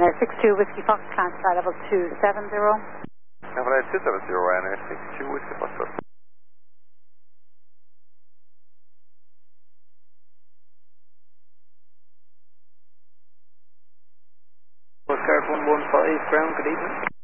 62 Whiskey Foxtrot, flight level 270. Flight 270, Ryanair 62 Whiskey Foxtrot. Oscar 115, ground, good evening.